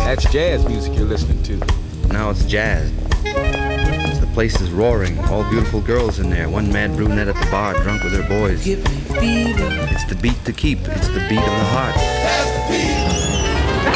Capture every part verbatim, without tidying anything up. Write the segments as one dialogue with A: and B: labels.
A: That's jazz music you're listening to.
B: Now it's jazz. The place is roaring, all beautiful girls in there. One mad brunette at the bar, drunk with her boys.
C: Give me fever.
B: It's the beat to keep. It's the beat of the heart.
C: That's the beat.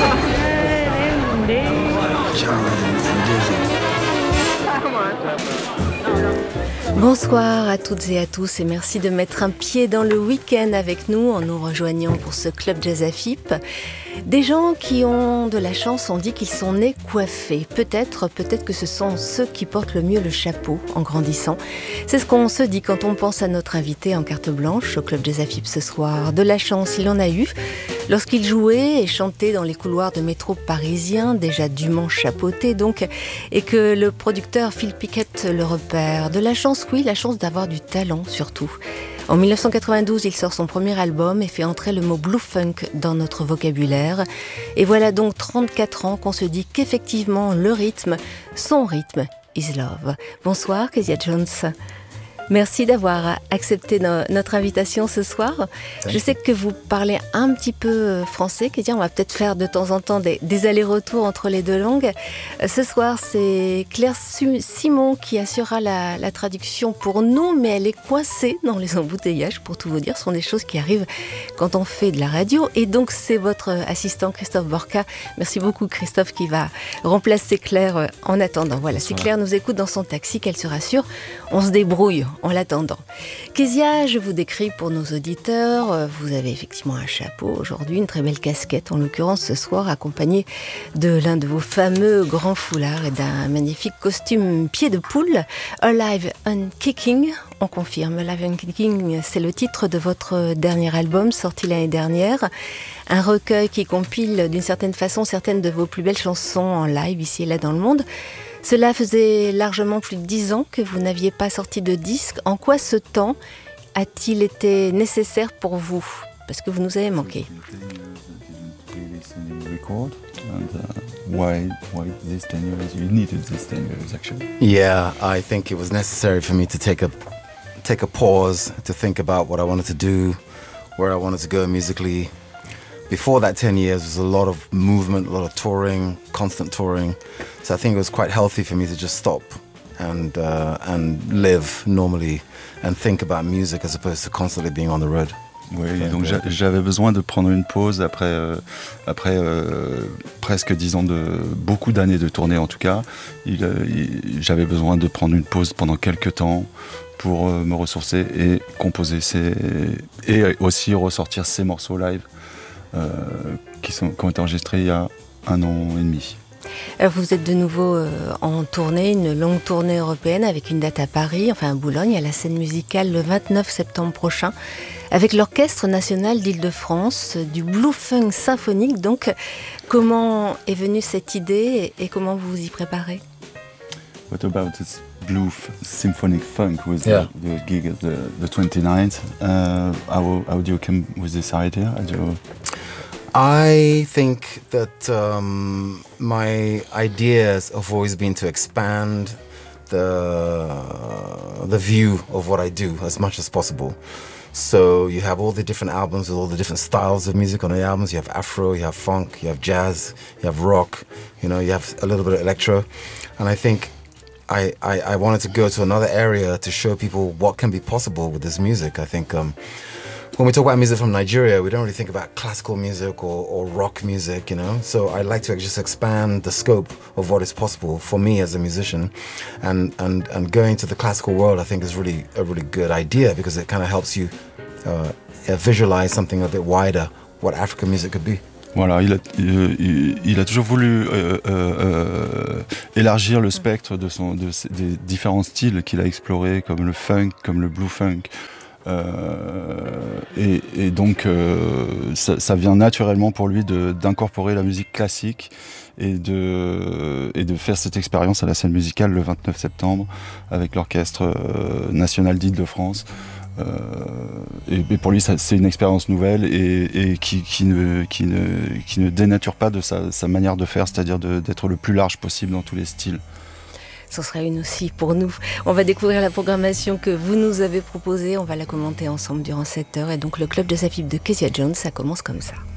D: Bonsoir à toutes et à tous et merci de mettre un pied dans le week-end avec nous en nous rejoignant pour ce Club Jazz A F I P. Des gens qui ont de la chance, on dit qu'ils sont nés coiffés. Peut-être, peut-être que ce sont ceux qui portent le mieux le chapeau en grandissant. C'est ce qu'on se dit quand on pense à notre invité en carte blanche au Club Jazz A F I P ce soir. De la chance, il en a eu lorsqu'il jouait et chantait dans les couloirs de métro parisiens, déjà dûment chapeauté donc, et que le producteur Phil Pickett le repère. De la chance, oui, la chance d'avoir du talent surtout. En dix-neuf cent quatre-vingt-douze, il sort son premier album et fait entrer le mot Blue Funk dans notre vocabulaire. Et voilà donc trente-quatre ans qu'on se dit qu'effectivement le rythme, son rythme, is love. Bonsoir Kezia Jones. Merci d'avoir accepté no- notre invitation ce soir. Je sais que vous parlez un petit peu français, Kezia, on va peut-être faire de temps en temps des, des allers-retours entre les deux langues. Ce soir, c'est Claire Simon qui assurera la, la traduction pour nous, mais elle est coincée dans les embouteillages, pour tout vous dire. Ce sont des choses qui arrivent quand on fait de la radio. Et donc, c'est votre assistant Christophe Borca. Merci beaucoup, Christophe, qui va remplacer Claire en attendant. Voilà, si Claire nous écoute dans son taxi, qu'elle se rassure, on se débrouille en l'attendant. Kezia, je vous décris pour nos auditeurs. Vous avez effectivement un chapeau aujourd'hui, une très belle casquette, en l'occurrence ce soir, accompagnée de l'un de vos fameux grands foulards et d'un magnifique costume pied de poule. Alive and Kicking, on confirme. Alive and Kicking, c'est le titre de votre dernier album sorti l'année dernière. Un recueil qui compile d'une certaine façon certaines de vos plus belles chansons en live ici et là dans le monde. Cela faisait largement plus de dix ans que vous n'aviez pas sorti de disque. En quoi ce temps a-t-il été nécessaire pour vous ? Parce que vous nous avez manqué.
E: Yeah, I think it was necessary for me to take a take a pause to think about what I wanted to do, where I wanted to go musically. Before that ten years was a lot of movement, a lot of touring, constant touring. So I think it was quite healthy for me to just stop and uh, and live normally and think about music as opposed to constantly being on the road.
F: Oui, donc j'avais besoin de prendre une pause après, euh, après euh, presque dix ans de beaucoup d'années de tournée en tout cas. Il, il, j'avais besoin de prendre une pause pendant quelques temps pour euh, me ressourcer et composer ces, et aussi ressortir ces morceaux live. Euh, qui, sont, qui ont été enregistrés il y a un an et demi.
D: Alors vous êtes de nouveau euh, en tournée, une longue tournée européenne avec une date à Paris, enfin à Boulogne, à la scène musicale le vingt-neuf septembre prochain, avec l'Orchestre National d'Île-de-France, du Blue Funk symphonique. Donc, comment est venue cette idée et, et comment vous vous y préparez ?
F: What about this Blue F- Symphonic Funk with
E: Yeah.
F: the, the gig at the, the twenty-ninth? Uh, how, how do you come with this idea? How do you...
E: I think that um, my ideas have always been to expand the the view of what I do as much as possible. So you have all the different albums with all the different styles of music on the albums. You have Afro, you have funk, you have jazz, you have rock. You know, you have a little bit of electro, and I think I, I, I wanted to go to another area to show people what can be possible with this music. I think um, when we talk about music from Nigeria, we don't really think about classical music or, or rock music, you know. So I like to just expand the scope of what is possible for me as a musician, and and and going to the classical world, I think is really a really good idea because it kind of helps you uh, visualize something a bit wider, what African music could be.
F: Voilà, il a, il, il a toujours voulu euh, euh, euh, élargir le spectre de son, de ses, des différents styles qu'il a explorés, comme le funk, comme le blue funk. Euh, et, et donc, euh, ça, ça vient naturellement pour lui de, d'incorporer la musique classique et de, et de faire cette expérience à la scène musicale le vingt-neuf septembre avec l'Orchestre National d'Île-de-France. Euh, et, et pour lui, ça, c'est une expérience nouvelle et, et qui, qui, ne, qui, ne, qui ne dénature pas de sa, sa manière de faire, c'est-à-dire de, d'être le plus large possible dans tous les styles.
D: Ce sera une aussi pour nous. On va découvrir la programmation que vous nous avez proposée. On va la commenter ensemble durant cette heure. Et donc le Club Jazz A F I P de Kezia Jones, ça commence comme ça.